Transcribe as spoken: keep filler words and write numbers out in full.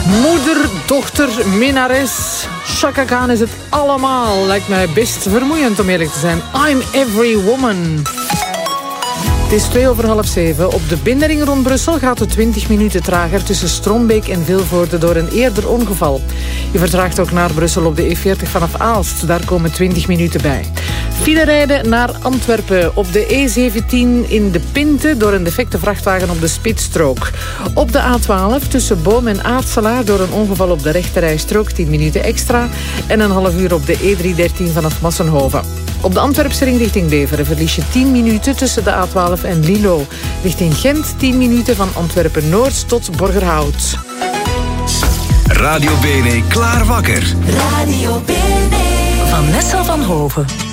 Moeder, dochter, minnares. Chaka Khan is het allemaal. Lijkt mij best vermoeiend om eerlijk te zijn. I'm every woman. Het is twee over half zeven. Op de binnenring rond Brussel gaat het twintig minuten trager tussen Strombeek en Vilvoorde door een eerder ongeval. Je vertraagt ook naar Brussel op de E veertig vanaf Aalst. Daar komen twintig minuten bij. File rijden naar Antwerpen op de E zeventien in de Pinte door een defecte vrachtwagen op de spitsstrook. Op de A twaalf tussen Boom en Aartselaar door een ongeval op de rechterrijstrook tien minuten extra. En een half uur op de E driehonderddertien vanaf Massenhoven. Op de Antwerpse ring richting Beveren verlies je tien minuten tussen de A twaalf en Lilo. Richting Gent tien minuten van Antwerpen-Noord tot Borgerhout. Radio Bene klaar wakker. Radio Bene. Vanessa van Hoven.